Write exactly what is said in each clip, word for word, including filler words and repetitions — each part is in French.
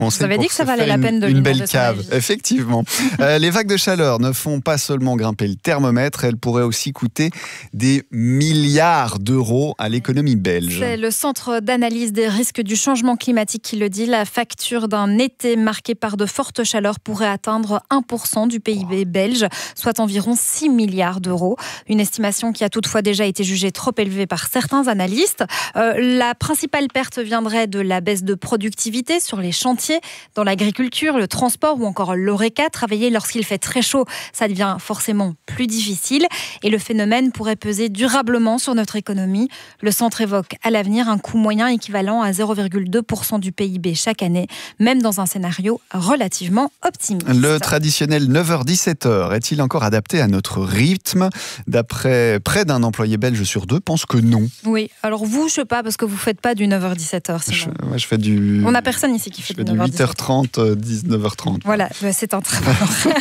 On Vous avez dit que ça valait la peine de une lui belle demander son cave, avis. effectivement. euh, les vagues de chaleur ne font pas seulement grimper le thermomètre, elles pourraient aussi coûter des milliards d'euros à l'économie belge. C'est le Centre d'analyse des risques du changement climatique qui le dit. La facture d'un été marqué par de fortes chaleurs pourrait atteindre un pour cent du P I B belge, soit environ six milliards d'euros. Une estimation qui a toutefois déjà été jugée trop élevée par certains analystes. Euh, la principale perte viendrait de la baisse de productivité sur les chantiers, dans l'agriculture, le transport ou encore l'ORECA. Travailler lorsqu'il fait très chaud, ça devient forcément plus difficile et le phénomène pourrait peser durablement sur notre économie. Le centre évoque à l'avenir un coût moyen équivalent à zéro virgule deux pour cent du P I B chaque année, même dans un scénario relativement optimiste. Le traditionnel neuf heures dix-sept heures est-il encore adapté à notre rythme ? D'après près d'un employé belge sur deux pense que non. Oui, alors vous, je sais pas, parce que vous faites pas du neuf heures dix-sept heures. Je, moi, je fais du... On n'a personne ici qui fait je du fais neuf heures du huit heures trente, dix-neuf heures trente. Voilà, c'est un très bon.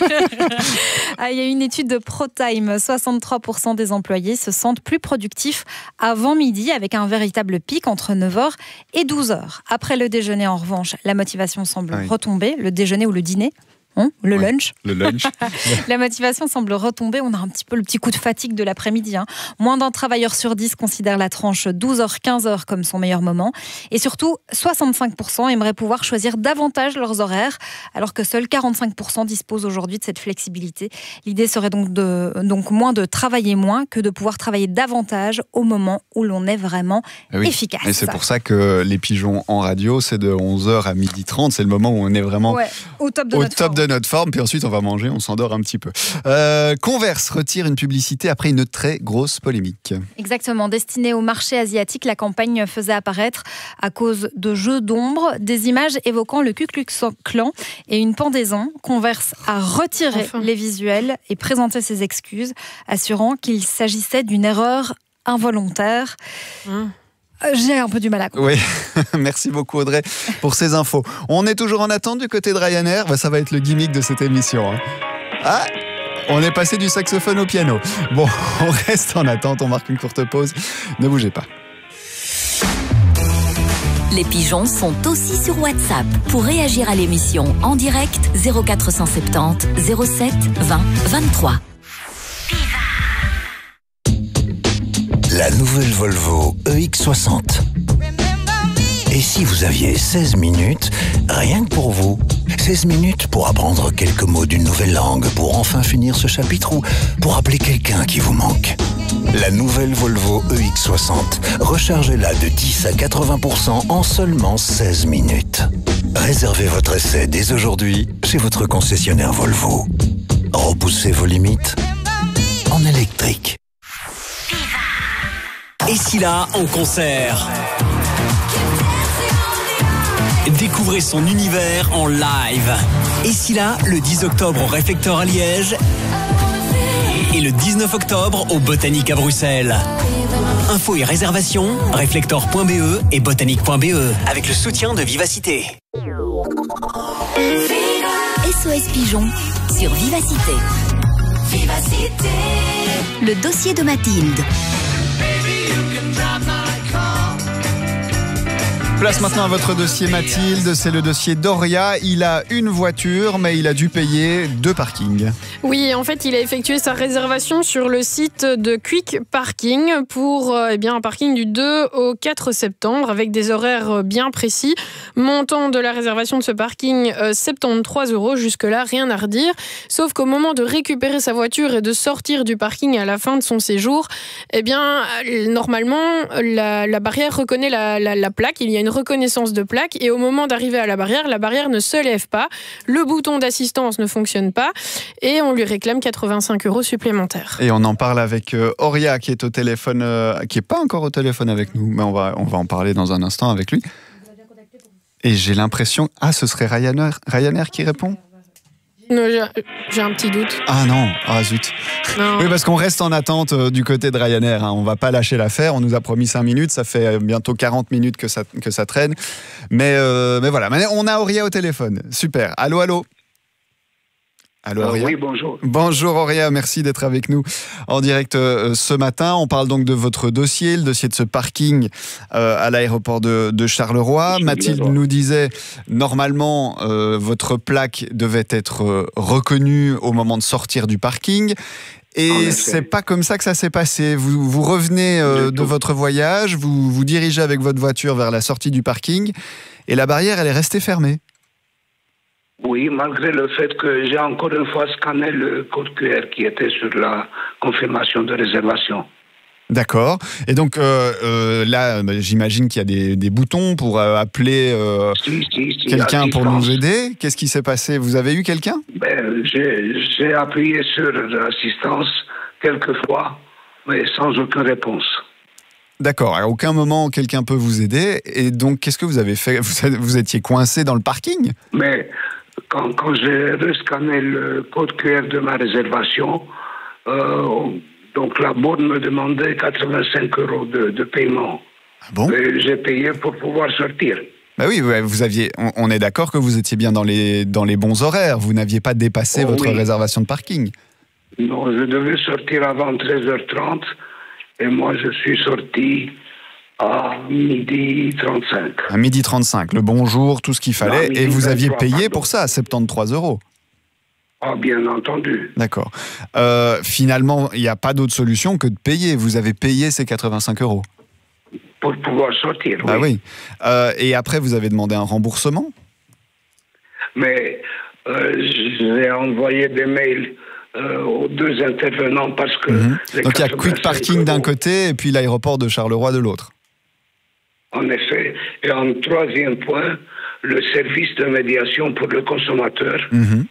Ah, il y a une étude de ProTime. soixante-trois pour cent des employés se sentent plus productifs avant midi, avec un véritable pic entre neuf heures et douze heures. Après le déjeuner, en revanche, la motivation semble oui. retomber. Le déjeuner ou le dîner Hein, le ouais, lunch. Le lunch. La motivation semble retomber. On a un petit peu le petit coup de fatigue de l'après-midi. Hein. Moins d'un travailleur sur dix considère la tranche douze heures quinze heures comme son meilleur moment. Et surtout, soixante-cinq pour cent aimeraient pouvoir choisir davantage leurs horaires, alors que seuls quarante-cinq pour cent disposent aujourd'hui de cette flexibilité. L'idée serait donc, de, donc moins de travailler moins que de pouvoir travailler davantage au moment où l'on est vraiment oui. efficace. Et c'est pour ça que les pigeons en radio, c'est de onze heures à midi trente. C'est le moment où on est vraiment ouais, au top de au notre top forme. de notre forme, puis ensuite on va manger, on s'endort un petit peu. Euh, Converse retire une publicité après une très grosse polémique. Exactement, destinée au marché asiatique, la campagne faisait apparaître, à cause de jeux d'ombre, des images évoquant le Ku Klux Klan et une pendaison. Converse a retiré enfin. les visuels et présenté ses excuses, assurant qu'il s'agissait d'une erreur involontaire. Hum. J'ai un peu du mal à comprendre. Oui, merci beaucoup Audrey pour ces infos. On est toujours en attente du côté de Ryanair. Bah, ça va être le gimmick de cette émission. Hein. Ah, on est passé du saxophone au piano. Bon, on reste en attente, on marque une courte pause. Ne bougez pas. Les pigeons sont aussi sur WhatsApp. Pour réagir à l'émission en direct, zéro quatre cent soixante-dix zéro sept vingt vingt-trois. La nouvelle Volvo E X soixante. Et si vous aviez seize minutes, rien que pour vous, seize minutes pour apprendre quelques mots d'une nouvelle langue, pour enfin finir ce chapitre ou pour appeler quelqu'un qui vous manque. La nouvelle Volvo E X soixante, rechargez-la de dix à quatre-vingts pour cent en seulement seize minutes. Réservez votre essai dès aujourd'hui chez votre concessionnaire Volvo. Repoussez vos limites en électrique. Et Scylla en concert. Découvrez son univers en live. Et Scylla le dix octobre au Réflecteur à Liège et le dix-neuf octobre au Botanique à Bruxelles. Infos et réservations, réflector point b e et botanique point b e avec le soutien de Vivacité. S O S Pigeon sur Vivacité. Vivacité. Le dossier de Mathilde. Place maintenant à votre dossier Mathilde, c'est le dossier d'Oria. Il a une voiture, mais il a dû payer deux parkings. Oui, en fait, il a effectué sa réservation sur le site de Quick Parking pour euh, eh bien, un parking du deux au quatre septembre avec des horaires bien précis. Montant de la réservation de ce parking, euh, soixante-treize euros. Jusque-là, rien à redire. Sauf qu'au moment de récupérer sa voiture et de sortir du parking à la fin de son séjour, eh bien, normalement, la, la barrière reconnaît la, la, la plaque. Il y a une reconnaissance de plaque et au moment d'arriver à la barrière, la barrière ne se lève pas, le bouton d'assistance ne fonctionne pas et on lui réclame quatre-vingt-cinq euros supplémentaires. Et on en parle avec euh, Oria qui est au téléphone, euh, qui n'est pas encore au téléphone avec nous, mais on va, on va en parler dans un instant avec lui. Et j'ai l'impression, ah ce serait Ryanair, Ryanair qui répond ? Non, j'ai, j'ai un petit doute. Ah non, ah zut. Non. Oui, parce qu'on reste en attente euh, du côté de Ryanair. Hein. On ne va pas lâcher l'affaire. On nous a promis cinq minutes. Ça fait bientôt quarante minutes que ça, que ça traîne. Mais, euh, mais voilà, on a Oria au téléphone. Super. Allô, allô. Allô, Euh, Auria. oui, bonjour. Bonjour Auria, merci d'être avec nous en direct euh, ce matin. On parle donc de votre dossier, le dossier de ce parking euh, à l'aéroport de, de Charleroi. Je Mathilde nous disait, normalement, euh, votre plaque devait être euh, reconnue au moment de sortir du parking. En Et effet. c'est pas comme ça que ça s'est passé. Vous, vous revenez euh, Du de tout. votre voyage, vous vous dirigez avec votre voiture vers la sortie du parking et la barrière, elle est restée fermée. Oui, malgré le fait que j'ai encore une fois scanné le code Q R qui était sur la confirmation de réservation. D'accord. Et donc euh, euh, là, bah, j'imagine qu'il y a des, des boutons pour euh, appeler euh, Si, si, si, quelqu'un pour assistance. nous aider. Qu'est-ce qui s'est passé? Vous avez eu quelqu'un? Ben, j'ai, j'ai appuyé sur l'assistance quelques fois, mais sans aucune réponse. D'accord. À aucun moment, quelqu'un peut vous aider. Et donc, qu'est-ce que vous avez fait? Vous, vous étiez coincé dans le parking? Mais quand, quand j'ai rescanné le code Q R de ma réservation, euh, donc la borne me demandait quatre-vingt-cinq euros de, de paiement. Ah bon? Et j'ai payé pour pouvoir sortir. Bah oui, ouais, vous aviez. On, on est d'accord que vous étiez bien dans les dans les bons horaires. Vous n'aviez pas dépassé Oh, votre oui. réservation de parking. Non, je devais sortir avant treize heures trente et moi je suis sorti à midi trente-cinq. À midi trente-cinq, le bonjour, tout ce qu'il fallait. midi Et vous aviez vingt-trois, payé pardon. pour ça, soixante-treize euros. Ah, bien entendu. D'accord. Euh, finalement, il n'y a pas d'autre solution que de payer. Vous avez payé ces quatre-vingt-cinq euros. Pour pouvoir sortir, Bah oui. oui. Euh, et après, vous avez demandé un remboursement? Mais euh, j'ai envoyé des mails euh, aux deux intervenants parce que... Mhm. les Donc il y a quatre-vingt-cinq Quick Parking d'un euros, côté et puis l'aéroport de Charleroi de l'autre. En effet. Et en troisième point, le service de médiation pour le consommateur. Mhm.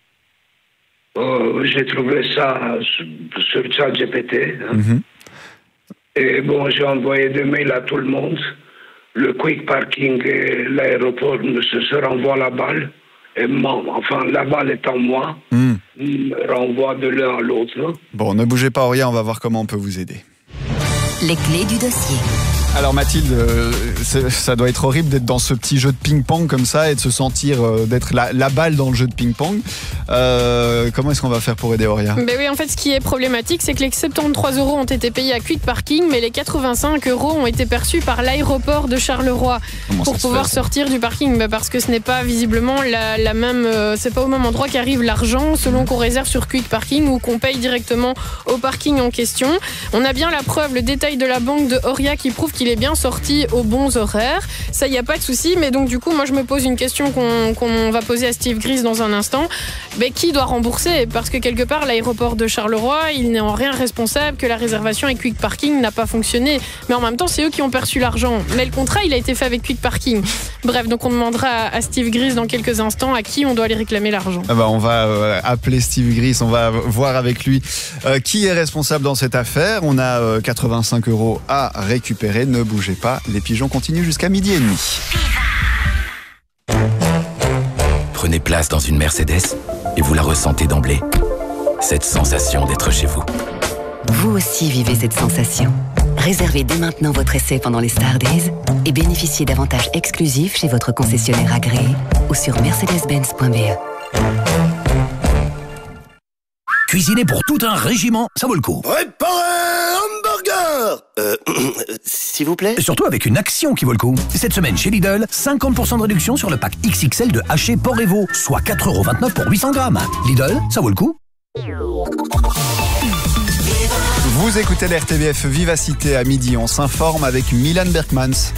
Euh, j'ai trouvé ça sur, sur ChatGPT. Hein. Mhm. Et bon, j'ai envoyé des mails à tout le monde. Le Quick Parking et l'aéroport me se, se renvoient la balle. Et moi, enfin, la balle est en moi, Mhm. me renvoie de l'un à l'autre. Bon, ne bougez pas, Auria, on va voir comment on peut vous aider. Les clés du dossier. Alors Mathilde, euh, c'est- ça doit être horrible d'être dans ce petit jeu de ping-pong comme ça et de se sentir euh, d'être la, la balle dans le jeu de ping-pong. Euh, comment est-ce qu'on va faire pour aider Auria? Ben oui, en fait, ce qui est problématique, c'est que les soixante-treize euros ont été payés à Quick Parking, mais les quatre-vingt-cinq euros ont été perçus par l'aéroport de Charleroi Comment pour ça se pouvoir fait, ça sortir du parking. Ben parce que ce n'est pas visiblement la, la même, euh, c'est pas au même endroit qu'arrive l'argent selon qu'on réserve sur Quick Parking ou qu'on paye directement au parking en question. On a bien la preuve, le détail de la banque de Auria qui prouve qu'il est bien sorti aux bons horaires. Ça, il n'y a pas de souci. Mais donc, du coup, moi, je me pose une question qu'on qu'on va poser à Steve Gris dans un instant. Ben, qui doit rembourser? Parce que quelque part, l'aéroport de Charleroi, il n'est en rien responsable que la réservation avec Quick Parking n'a pas fonctionné. Mais en même temps, c'est eux qui ont perçu l'argent. Mais le contrat, il a été fait avec Quick Parking. Bref, donc on demandera à Steve Gris dans quelques instants à qui on doit aller réclamer l'argent. Ah bah, on va euh, appeler Steve Gris, on va voir avec lui euh, qui est responsable dans cette affaire. On a euh, quatre-vingt-cinq euros à récupérer. Ne bougez pas, les pigeons continuent jusqu'à midi et demi. Prenez place dans une Mercedes et vous la ressentez d'emblée. Cette sensation d'être chez vous. Vous aussi vivez cette sensation. Réservez dès maintenant votre essai pendant les Star Days et bénéficiez d'avantages exclusifs chez votre concessionnaire agréé ou sur mercedes benz point b e. Cuisiner pour tout un régiment, ça vaut le coup. Préparez un hamburger Euh, s'il vous plaît. Surtout avec une action qui vaut le coup. Cette semaine chez Lidl, cinquante pour cent de réduction sur le pack X X L de haché porc et veau, soit quatre euros vingt-neuf pour huit cents grammes. Lidl, ça vaut le coup. Vous écoutez l'R T B F Vivacité à midi. On s'informe avec Milan Berkmans.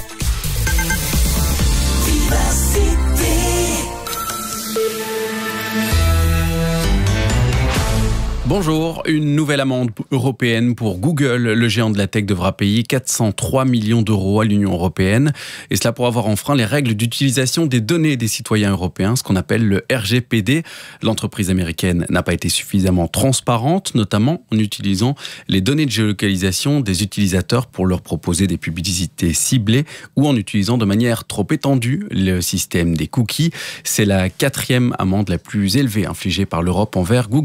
Bonjour, une nouvelle amende européenne pour Google. Le géant de la tech devra payer quatre cent trois millions d'euros à l'Union européenne. Et cela pour avoir enfreint les règles d'utilisation des données des citoyens européens, ce qu'on appelle le R G P D. L'entreprise américaine n'a pas été suffisamment transparente, notamment en utilisant les données de géolocalisation des utilisateurs pour leur proposer des publicités ciblées ou en utilisant de manière trop étendue le système des cookies. C'est la quatrième amende la plus élevée infligée par l'Europe envers Google.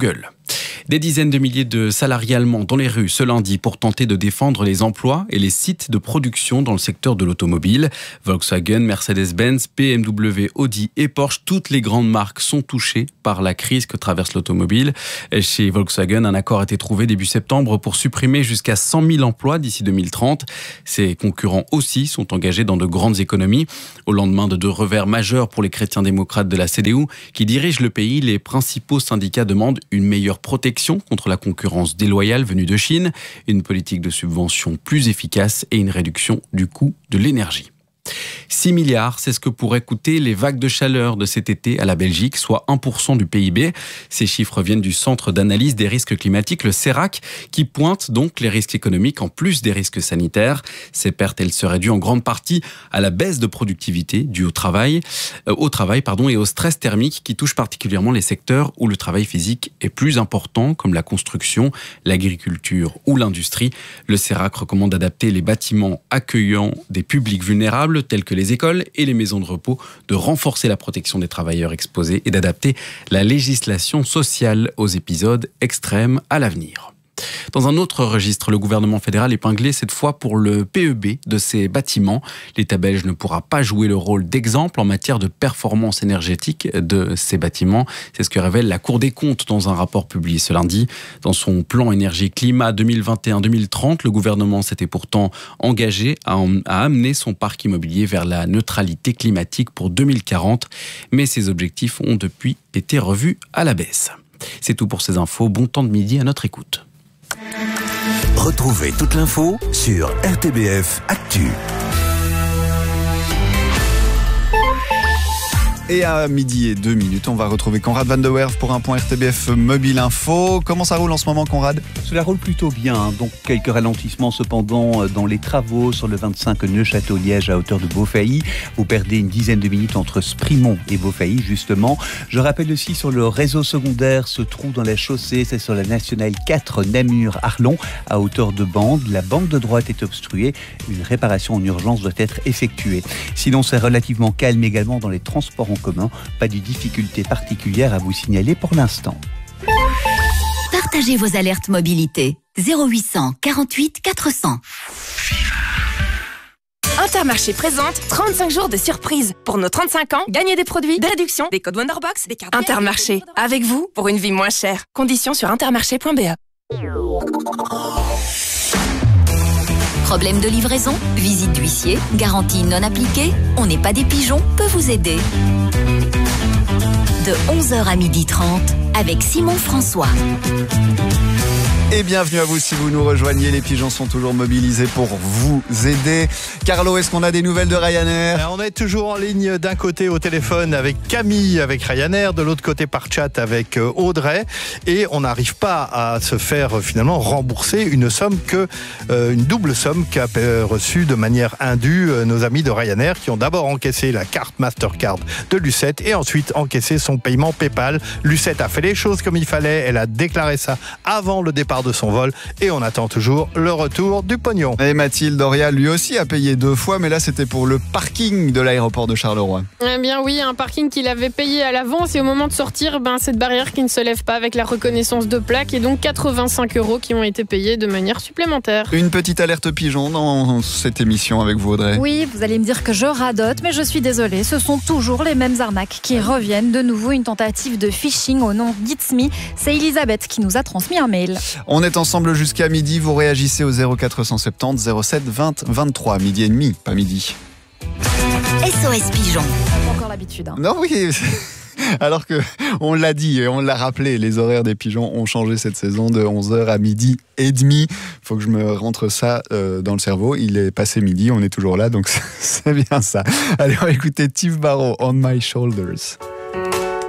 Des dizaines de milliers de salariés allemands dans les rues ce lundi pour tenter de défendre les emplois et les sites de production dans le secteur de l'automobile. Volkswagen, Mercedes-Benz, B M W, Audi et Porsche, toutes les grandes marques sont touchées par la crise que traverse l'automobile. Chez Volkswagen, un accord a été trouvé début septembre pour supprimer jusqu'à cent mille emplois d'ici deux mille trente. Ses concurrents aussi sont engagés dans de grandes économies. Au lendemain de deux revers majeurs pour les chrétiens démocrates de la C D U qui dirigent le pays, les principaux syndicats demandent une meilleure protection contre la concurrence déloyale venue de Chine, une politique de subvention plus efficace et une réduction du coût de l'énergie. six milliards, c'est ce que pourraient coûter les vagues de chaleur de cet été à la Belgique, soit un pour cent du P I B. Ces chiffres viennent du Centre d'analyse des risques climatiques, le CERAC, qui pointe donc les risques économiques en plus des risques sanitaires. Ces pertes, elles seraient dues en grande partie à la baisse de productivité due au travail, euh, au travail pardon, et au stress thermique qui touche particulièrement les secteurs où le travail physique est plus important, comme la construction, l'agriculture ou l'industrie. Le CERAC recommande d'adapter les bâtiments accueillant des publics vulnérables, tels que les écoles et les maisons de repos, de renforcer la protection des travailleurs exposés et d'adapter la législation sociale aux épisodes extrêmes à l'avenir. Dans un autre registre, le gouvernement fédéral épinglé cette fois pour le P E B de ces bâtiments. L'État belge ne pourra pas jouer le rôle d'exemple en matière de performance énergétique de ces bâtiments. C'est ce que révèle la Cour des comptes dans un rapport publié ce lundi. Dans son plan énergie-climat deux mille vingt et un deux mille trente, le gouvernement s'était pourtant engagé à, à amener son parc immobilier vers la neutralité climatique pour deux mille quarante. Mais ces objectifs ont depuis été revus à la baisse. C'est tout pour ces infos. Bon temps de midi à notre écoute. Retrouvez toute l'info sur R T B F Actu. Et à midi et deux minutes, on va retrouver Conrad Van de Werf pour un point R T B F Mobile Info. Comment ça roule en ce moment, Conrad ? Cela roule plutôt bien, donc quelques ralentissements cependant dans les travaux sur le vingt-cinq Neuchâtel-Liège à hauteur de Beaufailly. Vous perdez une dizaine de minutes entre Sprimont et Beaufailly, justement. Je rappelle aussi sur le réseau secondaire, ce trou dans la chaussée, c'est sur la nationale quatre Namur-Arlon à hauteur de bande. La bande de droite est obstruée. Une réparation en urgence doit être effectuée. Sinon, c'est relativement calme également dans les transports en commun. Pas de difficultés particulières à vous signaler pour l'instant. Partagez vos alertes mobilité. zéro huit cent quarante-huit quatre cents. Intermarché présente trente-cinq jours de surprise. Pour nos trente-cinq ans, gagnez des produits, des réductions, des codes Wonderbox, des cartes. Intermarché, avec vous pour une vie moins chère. Conditions sur intermarché point b e. Problème de livraison, visite d'huissier, garantie non appliquée, on n'est pas des pigeons, peut vous aider. De onze heures à midi trente, avec Simon François. Et bienvenue à vous si vous nous rejoignez. Les pigeons sont toujours mobilisés pour vous aider. Carlo, est-ce qu'on a des nouvelles de Ryanair ? On est toujours en ligne d'un côté au téléphone avec Camille, avec Ryanair, de l'autre côté par chat avec Audrey. Et on n'arrive pas à se faire finalement rembourser une somme que, euh, une double somme qu'a reçue de manière indue euh, nos amis de Ryanair qui ont d'abord encaissé la carte Mastercard de Lucette et ensuite encaissé son paiement PayPal. Lucette a fait les choses comme il fallait. Elle a déclaré ça avant le départ de son vol et on attend toujours le retour du pognon. Et Mathilde Doria lui aussi a payé deux fois, mais là c'était pour le parking de l'aéroport de Charleroi. Eh bien oui, un parking qu'il avait payé à l'avance et au moment de sortir, ben, cette barrière qui ne se lève pas avec la reconnaissance de plaque et donc quatre-vingt-cinq euros qui ont été payés de manière supplémentaire. Une petite alerte pigeon dans cette émission avec vous, Audrey. Oui, vous allez me dire que je radote, mais je suis désolée, ce sont toujours les mêmes arnaques qui reviennent. De nouveau, une tentative de phishing au nom d'Itsme. C'est Elisabeth qui nous a transmis un mail. On est ensemble jusqu'à midi, vous réagissez au zéro quatre cent soixante-dix zéro sept vingt vingt-trois, midi et demi, pas midi. S O S Pigeon. Pas encore l'habitude. Hein. Non, oui. Alors que on l'a dit et on l'a rappelé, les horaires des pigeons ont changé cette saison de onze heures à midi et demi. Faut que je me rentre ça euh, dans le cerveau. Il est passé midi, on est toujours là, donc c'est bien ça. Allez, on va écouter Tiff Barrow, On My Shoulders.